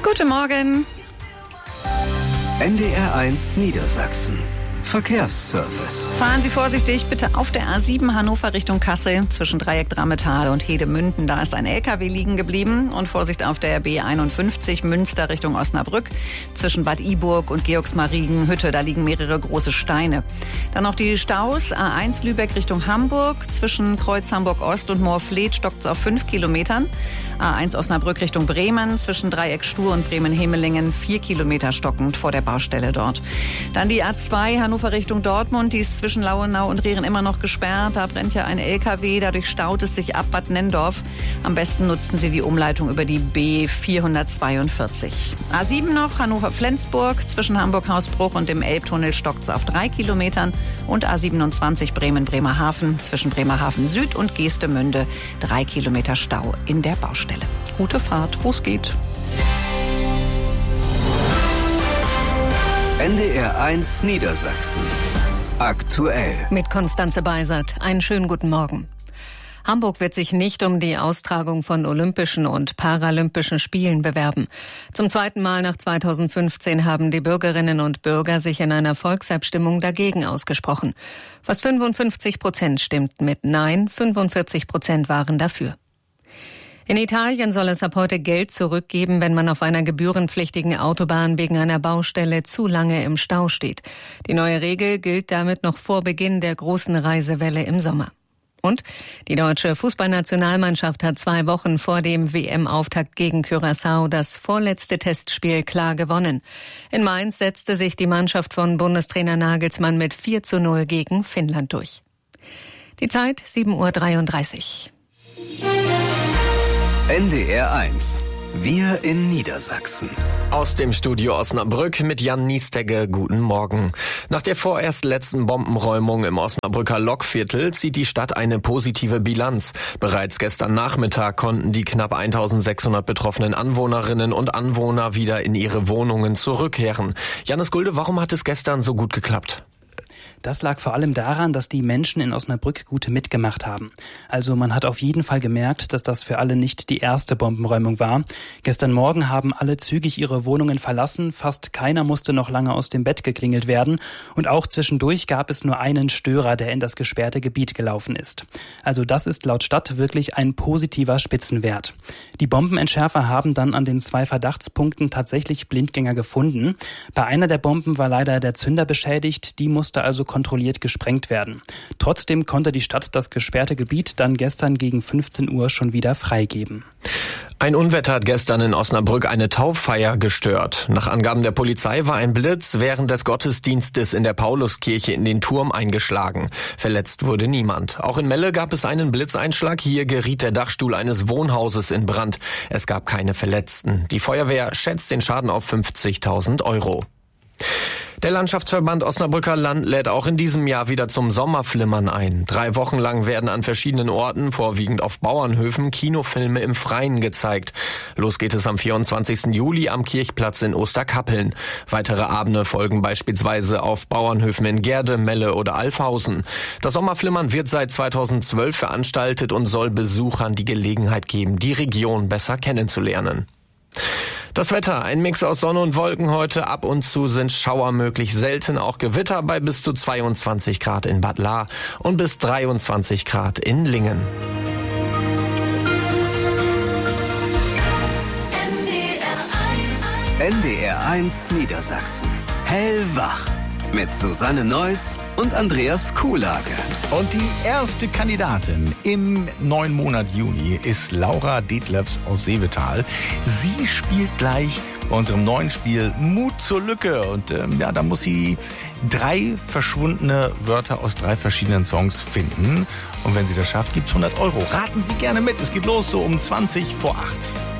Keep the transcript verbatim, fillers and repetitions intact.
Guten Morgen. N D R eins Niedersachsen. Verkehrsservice. Fahren Sie vorsichtig bitte auf der A sieben Hannover Richtung Kassel zwischen Dreieck Drammetal und Hedemünden. Da ist ein L K W liegen geblieben. Und Vorsicht auf der B einundfünfzig Münster Richtung Osnabrück zwischen Bad Iburg und Georgsmarienhütte. Da liegen mehrere große Steine. Dann noch die Staus. A eins Lübeck Richtung Hamburg zwischen Kreuz Hamburg Ost und Moorfleet stockt es auf fünf Kilometern. A eins Osnabrück Richtung Bremen zwischen Dreieck Stur und Bremen-Hemelingen vier Kilometer stockend vor der Baustelle dort. Dann die A zwei Hannover Richtung Dortmund, die ist zwischen Lauenau und Rehren immer noch gesperrt. Da brennt ja ein L K W, dadurch staut es sich ab Bad Nenndorf. Am besten nutzen Sie die Umleitung über die B vierhundertzweiundvierzig. A sieben noch, Hannover-Flensburg, zwischen Hamburg-Hausbruch und dem Elbtunnel stockt es auf drei Kilometern. Und A siebenundzwanzig Bremen-Bremerhaven, zwischen Bremerhaven Süd und Geestemünde, drei Kilometer Stau in der Baustelle. Gute Fahrt, wo es geht. N D R eins Niedersachsen. Aktuell. Mit Konstanze Beisert. Einen schönen guten Morgen. Hamburg wird sich nicht um die Austragung von Olympischen und Paralympischen Spielen bewerben. Zum zweiten Mal nach zweitausendfünfzehn haben die Bürgerinnen und Bürger sich in einer Volksabstimmung dagegen ausgesprochen. Fast fünfundfünfzig Prozent stimmten mit Nein, fünfundvierzig Prozent waren dafür. In Italien soll es ab heute Geld zurückgeben, wenn man auf einer gebührenpflichtigen Autobahn wegen einer Baustelle zu lange im Stau steht. Die neue Regel gilt damit noch vor Beginn der großen Reisewelle im Sommer. Und die deutsche Fußballnationalmannschaft hat zwei Wochen vor dem W M-Auftakt gegen Curaçao das vorletzte Testspiel klar gewonnen. In Mainz setzte sich die Mannschaft von Bundestrainer Nagelsmann mit vier zu null gegen Finnland durch. Die Zeit sieben Uhr dreiunddreißig. N D R eins. Wir in Niedersachsen. Aus dem Studio Osnabrück mit Jan Niestegge. Guten Morgen. Nach der vorerst letzten Bombenräumung im Osnabrücker Lokviertel zieht die Stadt eine positive Bilanz. Bereits gestern Nachmittag konnten die knapp eintausendsechshundert betroffenen Anwohnerinnen und Anwohner wieder in ihre Wohnungen zurückkehren. Janis Gulde, warum hat es gestern so gut geklappt? Das lag vor allem daran, dass die Menschen in Osnabrück gut mitgemacht haben. Also man hat auf jeden Fall gemerkt, dass das für alle nicht die erste Bombenräumung war. Gestern Morgen haben alle zügig ihre Wohnungen verlassen. Fast keiner musste noch lange aus dem Bett geklingelt werden. Und auch zwischendurch gab es nur einen Störer, der in das gesperrte Gebiet gelaufen ist. Also das ist laut Stadt wirklich ein positiver Spitzenwert. Die Bombenentschärfer haben dann an den zwei Verdachtspunkten tatsächlich Blindgänger gefunden. Bei einer der Bomben war leider der Zünder beschädigt. Die musste also kontrolliert gesprengt werden. Trotzdem konnte die Stadt das gesperrte Gebiet dann gestern gegen fünfzehn Uhr schon wieder freigeben. Ein Unwetter hat gestern in Osnabrück eine Taufeier gestört. Nach Angaben der Polizei war ein Blitz während des Gottesdienstes in der Pauluskirche in den Turm eingeschlagen. Verletzt wurde niemand. Auch in Melle gab es einen Blitzeinschlag. Hier geriet der Dachstuhl eines Wohnhauses in Brand. Es gab keine Verletzten. Die Feuerwehr schätzt den Schaden auf fünfzigtausend Euro. Der Landschaftsverband Osnabrücker Land lädt auch in diesem Jahr wieder zum Sommerflimmern ein. Drei Wochen lang werden an verschiedenen Orten, vorwiegend auf Bauernhöfen, Kinofilme im Freien gezeigt. Los geht es am vierundzwanzigsten Juli am Kirchplatz in Osterkappeln. Weitere Abende folgen beispielsweise auf Bauernhöfen in Gerde, Melle oder Alfhausen. Das Sommerflimmern wird seit zweitausendzwölf veranstaltet und soll Besuchern die Gelegenheit geben, die Region besser kennenzulernen. Das Wetter, ein Mix aus Sonne und Wolken heute. Ab und zu sind Schauer möglich, selten auch Gewitter bei bis zu zweiundzwanzig Grad in Bad Lahr und bis dreiundzwanzig Grad in Lingen. N D R eins Niedersachsen. Hellwach. Mit Susanne Neuss und Andreas Kuhlage. Und die erste Kandidatin im neuen Monat Juni ist Laura Detlefs aus Seevetal. Sie spielt gleich bei unserem neuen Spiel Mut zur Lücke. Und ähm, ja, da muss sie drei verschwundene Wörter aus drei verschiedenen Songs finden. Und wenn sie das schafft, gibt's hundert Euro. Raten Sie gerne mit. Es geht los so um zwanzig vor acht.